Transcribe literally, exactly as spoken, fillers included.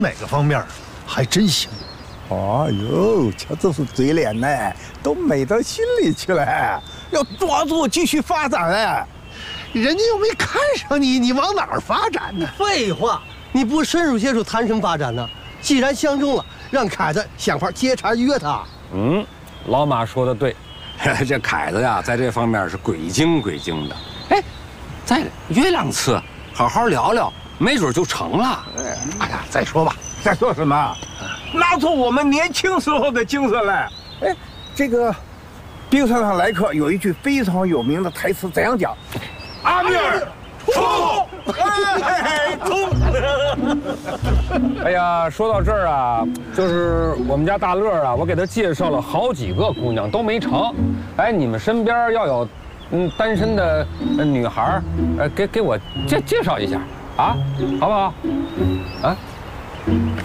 哪个方面还真行。 哎呦，瞧这副嘴脸呢，都美到心里去了，要抓住继续发展哎。 人家又没看上你，你往哪儿发展呢？ 废话，你不深入接触，谈什么发展呢？既然相中了，让凯子想法接茬约他。 嗯，老马说的对，这凯子呀，在这方面是鬼精鬼精的。哎，再约两次，好好聊聊，没准就成了。 哎呀，再说吧。 再说什么？拿出我们年轻时候的精神来。哎，这个冰山上来客有一句非常有名的台词，怎样讲？阿米尔，冲！哎，冲！ 哎呀，说到这儿啊，就是我们家大乐啊，我给他介绍了好几个姑娘都没成。哎，你们身边要有嗯单身的女孩，呃，给给我介介绍一下啊，好不好？啊。